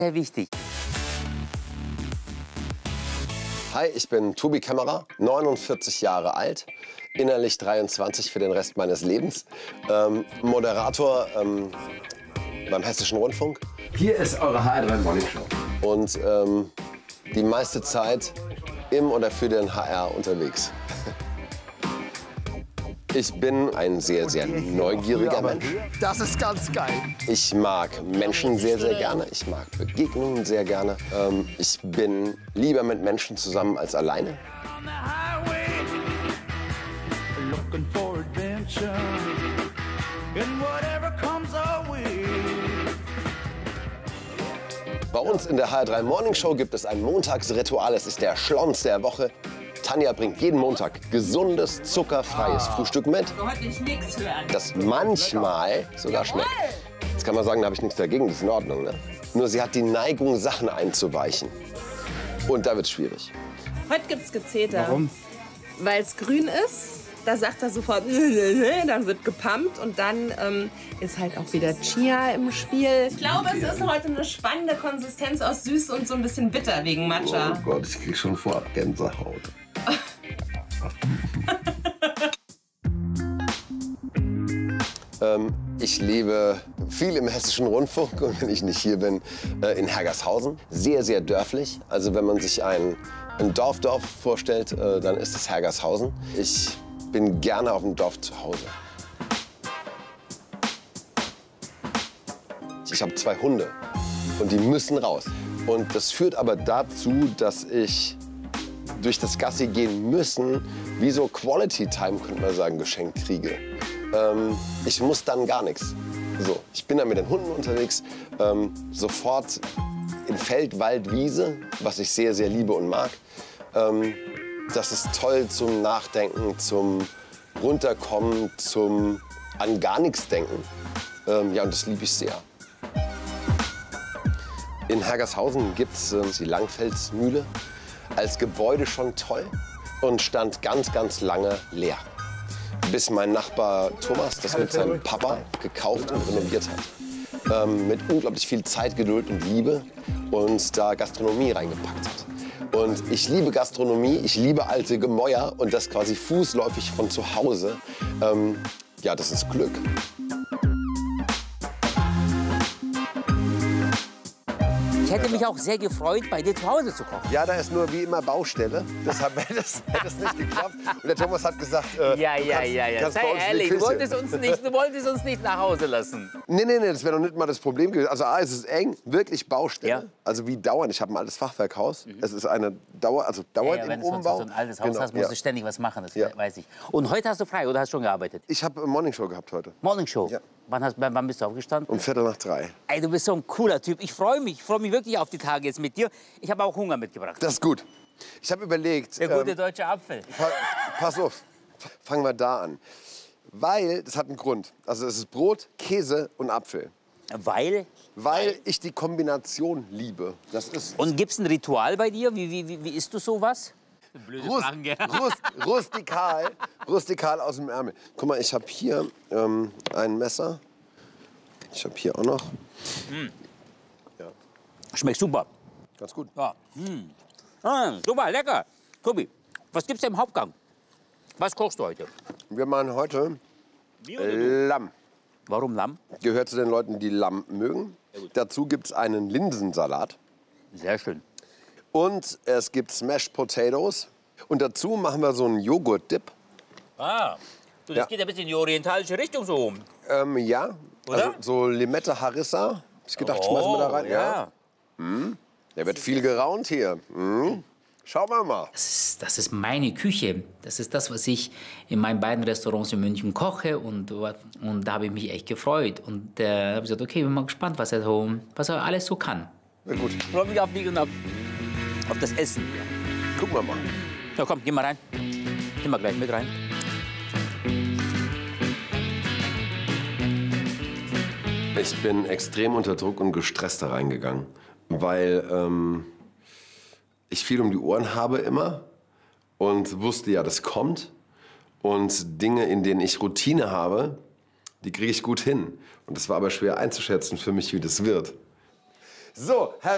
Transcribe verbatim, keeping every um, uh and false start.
Sehr wichtig. Hi, ich bin Tobi Kämmerer, neunundvierzig Jahre alt, innerlich dreiundzwanzig für den Rest meines Lebens, ähm, Moderator ähm, beim Hessischen Rundfunk. Hier ist eure H R drei Morning Show. Und ähm, die meiste Zeit im oder für den H R unterwegs. Ich bin ein sehr, sehr neugieriger Mensch. Das ist ganz geil. Ich mag Menschen sehr, sehr gerne. Ich mag Begegnungen sehr gerne. Ähm, ich bin lieber mit Menschen zusammen als alleine. Bei uns in der H R drei Morning Show gibt es ein Montagsritual. Es ist der Schlons der Woche. Tanja bringt jeden Montag gesundes, zuckerfreies oh. Frühstück mit, heute ich nichts hören. das manchmal sogar schmeckt. Jetzt kann man sagen, da habe ich nichts dagegen, das ist in Ordnung. Ne? Nur sie hat die Neigung, Sachen einzuweichen. Und da wird es schwierig. Heute gibt's Gezeter. Warum? Weil es grün ist. Da sagt er sofort, dann wird gepumpt und dann ähm, ist halt auch wieder Chia im Spiel. Ich glaube, es ist heute eine spannende Konsistenz aus süß und so ein bisschen bitter wegen Matcha. Oh Gott, ich krieg schon vorab Gänsehaut. ähm, ich lebe viel im Hessischen Rundfunk und wenn ich nicht hier bin, äh, in Hergershausen. Sehr, sehr dörflich. Also wenn man sich ein, ein Dorfdorf vorstellt, äh, dann ist es Hergershausen. Ich bin gerne auf dem Dorf zu Hause. Ich habe zwei Hunde und die müssen raus. Und das führt aber dazu, dass ich durch das Gassi gehen müssen, wie so Quality Time, könnte man sagen, geschenkt kriege. Ähm, ich muss dann gar nichts. So, ich bin dann mit den Hunden unterwegs, ähm, sofort in Feld, Wald, Wiese, was ich sehr, sehr liebe und mag. Ähm, Das ist toll zum Nachdenken, zum Runterkommen, zum an gar nichts denken. Ähm, ja, und das liebe ich sehr. In Hergershausen gibt es äh, die Langfelsmühle. Als Gebäude schon toll und stand ganz, ganz lange leer. Bis mein Nachbar Thomas das mit seinem Papa gekauft und renoviert hat. Ähm, mit unglaublich viel Zeit, Geduld und Liebe und da Gastronomie reingepackt hat. Und ich liebe Gastronomie, ich liebe alte Gemäuer und das quasi fußläufig von zu Hause. Ähm, ja, das ist Glück. Ich hätte mich auch sehr gefreut, bei dir zu Hause zu kochen. Ja, da ist nur wie immer Baustelle. Deshalb hätte es, hätte es nicht geklappt. Und der Thomas hat gesagt, äh, Ja, du ja, kannst, ja, ja. kannst Sei bei uns in die ehrlich, du Küche. wolltest, uns nicht, du wolltest uns nicht nach Hause lassen. Nee, nee, nee, das wäre doch nicht mal das Problem gewesen. Also A, es ist eng, wirklich Baustelle. Ja. Also wie dauernd. Ich habe ein altes Fachwerkhaus. Mhm. Es ist eine Dauer, also dauernd Ja, ja, wenn im du so, Umbau. so ein altes Haus Genau, hast, musst ja. du ständig was machen, das Ja. weiß ich. Und heute hast du frei oder hast du schon gearbeitet? Ich habe eine Morningshow gehabt heute. Morning Show? Ja. Wann, hast, wann bist du aufgestanden? Um Viertel nach drei. Ey, du bist so ein cooler Typ. Ich freue mich, ich freue mich wirklich auf die Tage jetzt mit dir. Ich habe auch Hunger mitgebracht. Das ist gut. Ich habe überlegt, Der gute ähm, deutsche Apfel. pa pass auf, fangen wir da an. Weil, das hat einen Grund. Also es ist Brot, Käse und Apfel. Weil? Weil ich die Kombination liebe. Das ist Und gibt es ein Ritual bei dir? Wie, wie, wie, wie isst du sowas? Blöde Rust, Fragen, gell? Rust, rustikal, rustikal aus dem Ärmel. Guck mal, ich habe hier ähm, ein Messer. Ich habe hier auch noch. Ja, Schmeckt super. ganz gut. Ja. Mm. Ah, super, lecker. Tobi, was gibt's denn im Hauptgang? Was kochst du heute? Wir machen heute Wie oder du? Lamm. Warum Lamm? Gehört zu den Leuten, die Lamm mögen. Dazu gibt es einen Linsensalat. Sehr schön. Und es gibt Smashed Potatoes. Und dazu machen wir so einen Joghurt-Dip. Ah, du, das Ja. geht ein bisschen in die orientalische Richtung so. Ähm, ja, Oder? also so Limette Harissa. Hab ich gedacht, schmeißen wir da rein. Oh, ja. Hm. Der wird viel geraunt hier. Hm. Schauen wir mal. Das ist, das ist meine Küche. Das ist das, was ich in meinen beiden Restaurants in München koche. Und, und da habe ich mich echt gefreut. Und äh, habe gesagt, okay, bin mal gespannt, was er, so, was er alles so kann. Na gut, Ich freue mich auf dich und auf, auf das Essen. gucken wir mal. Ja, komm, geh mal rein. Geh mal gleich mit rein. Ich bin extrem unter Druck und gestresst da reingegangen, weil ähm, ich viel um die Ohren habe immer und wusste ja, das kommt. Und Dinge, in denen ich Routine habe, die kriege ich gut hin. Und es war aber schwer einzuschätzen für mich, wie das wird. So, Herr